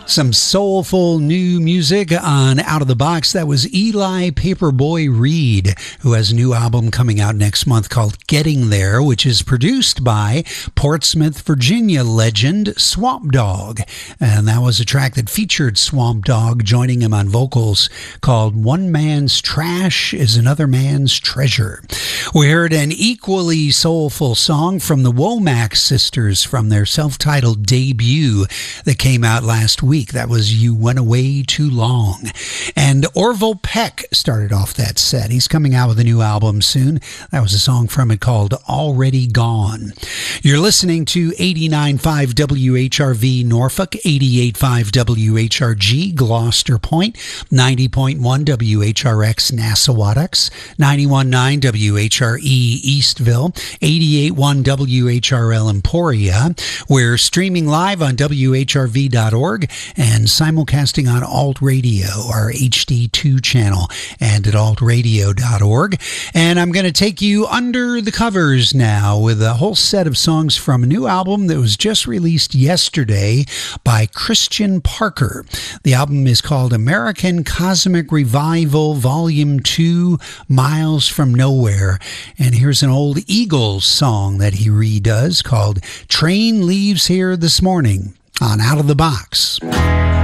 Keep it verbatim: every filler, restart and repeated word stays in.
Some soulful new music on Out of the Box. That was Eli Paperboy Reed, who has a new album coming out next month called Getting There, which is produced by Portsmouth, Virginia legend Swamp Dogg. And that was a track that featured Swamp Dogg joining him on vocals called One Man's Trash is Another Man's Treasure. We heard an equally soulful song from the Womack sisters from their self-titled debut that came out last week. That was You Went Away Too Long. And Orville Peck started off that set. He's coming out with a new album soon. That was a song from it called Already Gone. You're listening to eighty-nine point five W H R V Norfolk, eighty-eight point five W H R G Gloucester Point, ninety point one W H R X Nassawadox, ninety-one point nine W H R E Eastville, eighty-eight point one W H R L Emporia. We're streaming live on W H R V dot org and simulcasting on Alt Radio, our H D two channel, and at alt radio dot org. And I'm going to take you under the covers now with a whole set of songs from a new album that was just released yesterday by Christian Parker. The album is called American Cosmic Revival Volume two, Miles from Nowhere. And here's an old Eagles song that he redoes called Train Leaves Here This Morning on Out of the Box.